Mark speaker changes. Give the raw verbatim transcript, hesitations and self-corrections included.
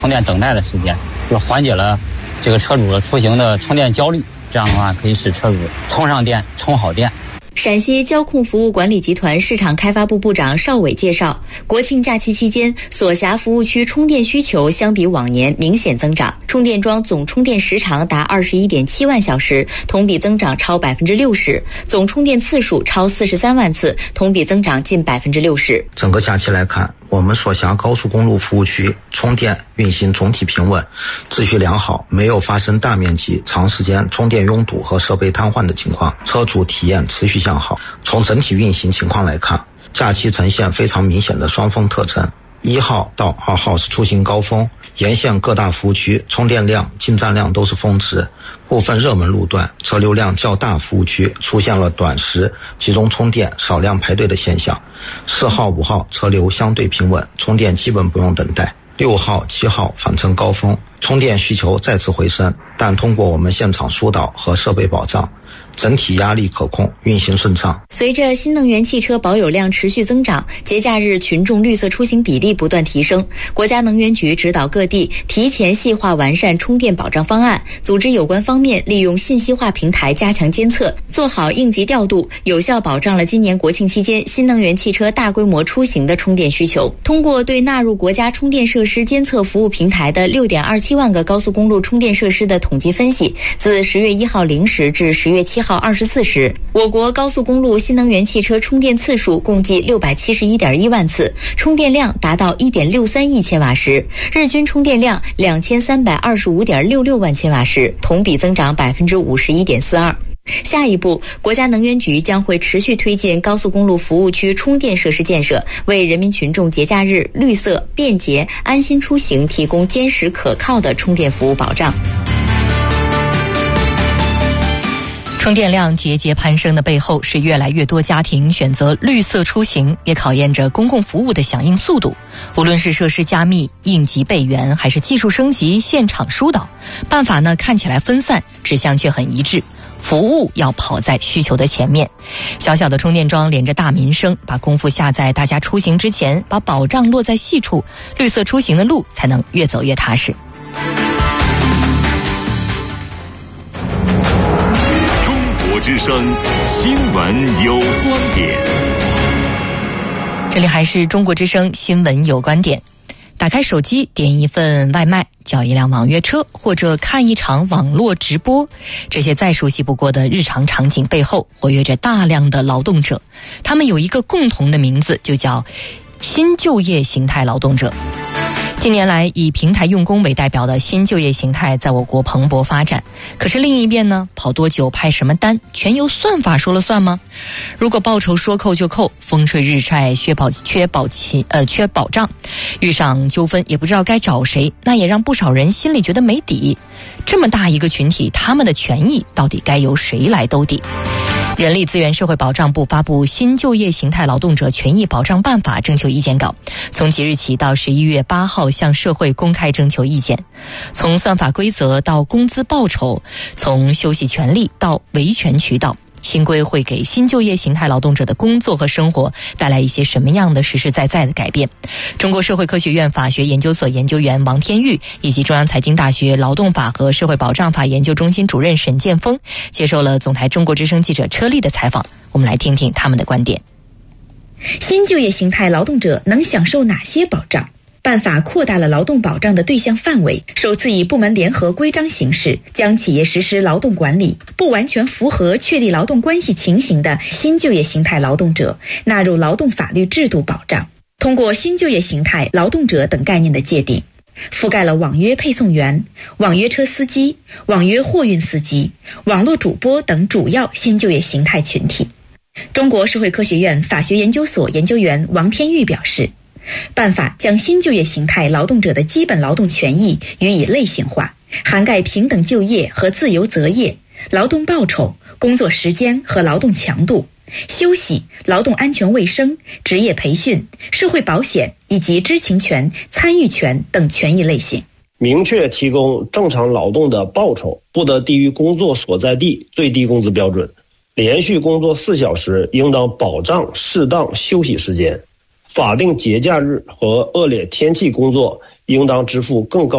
Speaker 1: 充电等待的时间，就缓解了这个车主的出行的充电焦虑。这样的话，可以使车主充上电、充好电。
Speaker 2: 陕西交控服务管理集团市场开发部部长邵伟介绍，国庆假期期间，所辖服务区充电需求相比往年明显增长，充电桩总充电时长达 二十一点七万小时，同比增长超 百分之六十， 总充电次数超四十三万次，同比增长近 百分之六十。
Speaker 3: 整个假期来看，我们所辖高速公路服务区充电运行总体平稳，秩序良好，没有发生大面积、长时间充电拥堵和设备瘫痪的情况，车主体验持续向好。从整体运行情况来看，假期呈现非常明显的双峰特征。一号到二号是出行高峰，沿线各大服务区充电量、进站量都是峰值，部分热门路段车流量较大服务区出现了短时集中充电、少量排队的现象。四号、五号车流相对平稳，充电基本不用等待。六号、七号反呈高峰，充电需求再次回升，但通过我们现场疏导和设备保障，整体压力可控，运行顺畅。
Speaker 2: 随着新能源汽车保有量持续增长，节假日群众绿色出行比例不断提升，国家能源局指导各地提前细化完善充电保障方案，组织有关方面利用信息化平台加强监测，做好应急调度，有效保障了今年国庆期间新能源汽车大规模出行的充电需求。通过对纳入国家充电设施监测服务平台的 六点二七万个高速公路充电设施的统计分析，自十月一号零时至十月七号二十四时，我国高速公路新能源汽车充电次数共计 六百七十一点一万次，充电量达到 一点六三亿千瓦时，日均充电量 两千三百二十五点六六万千瓦时，同比增长 百分之五十一点四二。下一步，国家能源局将会持续推进高速公路服务区充电设施建设，为人民群众节假日绿色、便捷、安心出行提供坚实可靠的充电服务保障。
Speaker 4: 充电量节节攀升的背后，是越来越多家庭选择绿色出行，也考验着公共服务的响应速度。无论是设施加密、应急备援，还是技术升级、现场疏导，办法呢看起来分散，指向却很一致。服务要跑在需求的前面，小小的充电桩连着大民生，把功夫下在大家出行之前，把保障落在细处，绿色出行的路才能越走越踏实。
Speaker 5: 中国之声新闻有观点，
Speaker 4: 这里还是中国之声新闻有观点。打开手机，点一份外卖，叫一辆网约车，或者看一场网络直播，这些再熟悉不过的日常场景背后，活跃着大量的劳动者。他们有一个共同的名字，就叫新就业形态劳动者。近年来，以平台用工为代表的新就业形态在我国蓬勃发展。可是另一边呢，跑多久拍什么单，全由算法说了算吗？如果报酬说扣就扣，风吹日晒缺保缺保期呃缺保障，遇上纠纷也不知道该找谁，那也让不少人心里觉得没底。这么大一个群体，他们的权益到底该由谁来兜底？人力资源社会保障部发布《新就业形态劳动者权益保障办法》征求意见稿，从即日起到十一月八号向社会公开征求意见。从算法规则到工资报酬，从休息权利到维权渠道，新规会给新就业形态劳动者的工作和生活带来一些什么样的实实在在的改变？中国社会科学院法学研究所研究员王天玉以及中央财经大学劳动法和社会保障法研究中心主任沈建峰接受了总台中国之声记者车丽的采访，我们来听听他们的观点。
Speaker 6: 新就业形态劳动者能享受哪些保障？办法扩大了劳动保障的对象范围，首次以部门联合规章形式将企业实施劳动管理不完全符合确立劳动关系情形的新就业形态劳动者纳入劳动法律制度保障。通过新就业形态劳动者等概念的界定，覆盖了网约配送员、网约车司机、网约货运司机、网络主播等主要新就业形态群体。中国社会科学院法学研究所研究员王天玉表示，办法将新就业形态劳动者的基本劳动权益予以类型化，涵盖平等就业和自由择业、劳动报酬、工作时间和劳动强度、休息、劳动安全卫生、职业培训、社会保险以及知情权、参与权等权益类型。
Speaker 7: 明确提供正常劳动的报酬不得低于工作所在地最低工资标准，连续工作四小时应当保障适当休息时间，法定节假日和恶劣天气工作应当支付更高